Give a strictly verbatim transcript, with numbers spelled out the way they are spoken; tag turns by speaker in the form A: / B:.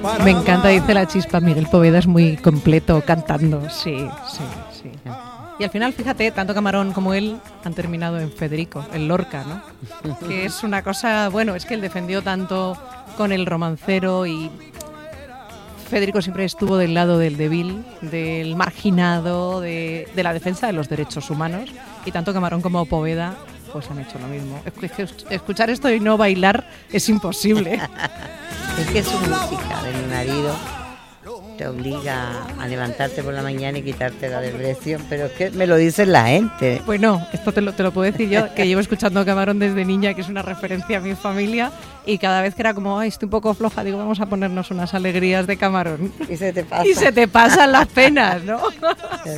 A: Me encanta, dice la Chispa, Miguel Poveda es muy completo cantando, sí, sí, sí. Y al final, fíjate, tanto Camarón como él han terminado en Federico, en Lorca, ¿no? Que es una cosa, bueno, es que él defendió tanto con el romancero y Federico siempre estuvo del lado del débil, del marginado, de, de la defensa de los derechos humanos, y tanto Camarón como Poveda pues han hecho lo mismo. Es que escuchar esto y no bailar es imposible.
B: Es que su música de mi marido te obliga a levantarte por la mañana y quitarte la depresión, pero es que me lo dice la gente.
A: Bueno, esto te lo, te lo puedo decir yo, que llevo escuchando Camarón desde niña, que es una referencia a mi familia, y cada vez que era como, ay, estoy un poco floja, digo, vamos a ponernos unas alegrías de Camarón.
B: Y se te pasa.
A: Y se te pasan las penas, ¿no?